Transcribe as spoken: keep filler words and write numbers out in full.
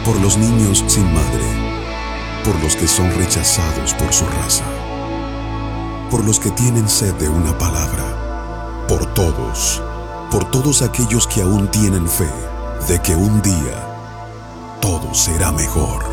por los niños sin madre, por los que son rechazados por su raza, por los que tienen sed de una palabra, por todos, por todos aquellos que aún tienen fe de que un día todo será mejor.